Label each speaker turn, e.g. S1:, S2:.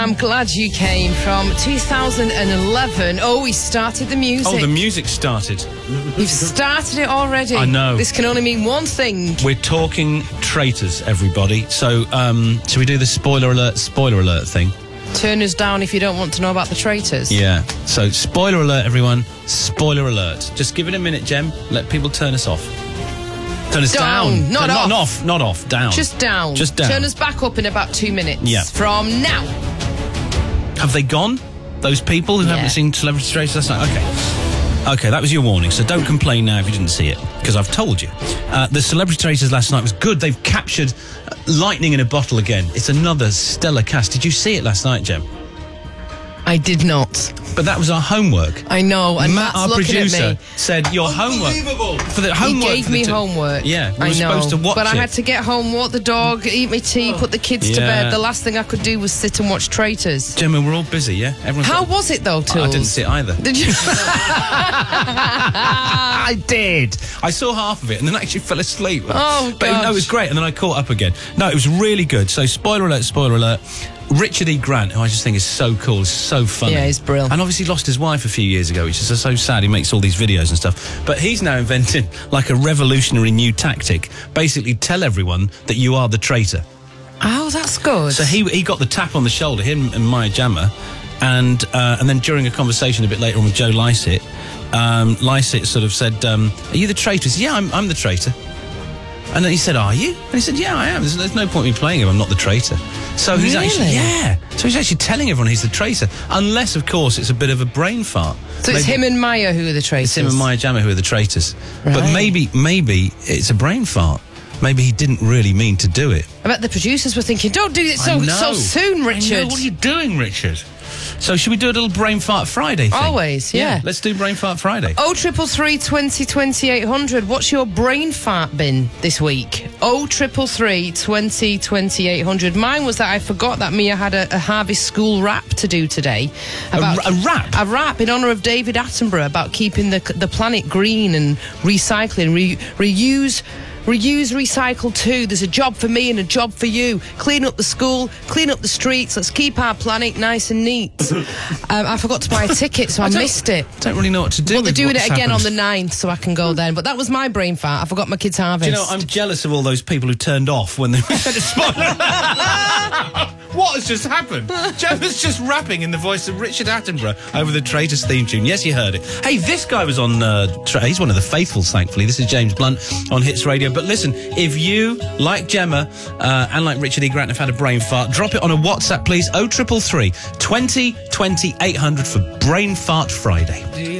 S1: I'm glad you came from 2011. Oh, we started the music.
S2: Oh, the music started.
S1: You've started it already.
S2: I know.
S1: This can only mean one thing.
S2: We're talking traitors, everybody. So, shall we do the spoiler alert thing?
S1: Turn us down if you don't want to know about the traitors.
S2: Yeah. So, spoiler alert, everyone. Spoiler alert. Just give it a minute, Jem. Let people turn us off. Turn us down.
S1: Not off.
S2: Not off. Down.
S1: Just down.
S2: Just down.
S1: Turn us back up in about 2 minutes.
S2: Yeah.
S1: From now.
S2: Have they gone? Those people who haven't seen Celebrity Traitors last night? Okay, that was your warning, so don't complain now if you didn't see it, because I've told you. The Celebrity Traitors last night was good. They've captured lightning in a bottle again. It's another stellar cast. Did you see it last night, Jem?
S1: I did not.
S2: But that was our homework.
S1: I know, and
S2: Matt,
S1: Matt's
S2: our
S1: looking
S2: producer,
S1: at me.
S2: said your homework. For the homework.
S1: He gave me homework.
S2: Yeah, we
S1: I
S2: were
S1: know,
S2: supposed to watch
S1: but
S2: it.
S1: I had to get home, walk the dog, eat my tea, put the kids to bed. The last thing I could do was sit and watch Traitors.
S2: Gemma, we're all busy, yeah?
S1: How was it though, Tools?
S2: I didn't see it either.
S1: Did you?
S2: I did. I saw half of it and then I actually fell asleep.
S1: Oh,
S2: but no, it was great, and then I caught up again. No, it was really good. So, spoiler alert. Richard E. Grant, who I just think is so cool, is so funny.
S1: Yeah, he's brilliant.
S2: And obviously lost his wife a few years ago, which is so sad. He makes all these videos and stuff. But he's now invented like a revolutionary new tactic. Basically, tell everyone that you are the traitor.
S1: Oh, that's good.
S2: So he got the tap on the shoulder, him and Maya Jama, and then during a conversation a bit later on with Joe Lycett, Lycett sort of said, "Are you the traitor?" He said, "Yeah, I'm the traitor." And then he said, "Are you?" And he said, "Yeah, I am. There's no point in me playing him. I'm not the traitor." So he's actually, So he's actually telling everyone he's the traitor, unless, of course, it's a bit of a brain fart.
S1: So it's him and Maya who are the traitors.
S2: It's him and Maya Jama who are the traitors.
S1: Right.
S2: But maybe it's a brain fart. Maybe he didn't really mean to do it.
S1: I bet the producers were thinking, "Don't do it so soon, Richard."
S2: I know. What are you doing, Richard? So should we do a little Brain Fart Friday thing?
S1: Always, yeah.
S2: Let's do Brain Fart Friday.
S1: 0333 20 20 800. What's your brain fart been this week? 0333 20 20 800. Mine was that I forgot that Mia had a Harvest School rap to do today.
S2: About a rap?
S1: A rap in honour of David Attenborough about keeping the planet green and recycling, reuse, recycle too. There's a job for me and a job for you. Clean up the school, clean up the streets. Let's keep our planet nice and neat. I forgot to buy a ticket, so I missed it.
S2: Don't really know what to do.
S1: Well, they're doing it again on the 9th, so I can go then. But that was my brain fart. I forgot my kids' harvest.
S2: Do you know, I'm jealous of all those people who turned off when they said a spoiler. What has just happened? Gemma's just rapping in the voice of Richard Attenborough over the Traitors theme tune. Yes, you heard it. Hey, this guy was on... he's one of the faithfuls, thankfully. This is James Blunt on Hits Radio. But listen, if you, like Gemma and like Richard E. Grant, have had a brain fart, drop it on a WhatsApp, please. 0333 20 20 800 for Brain Fart Friday.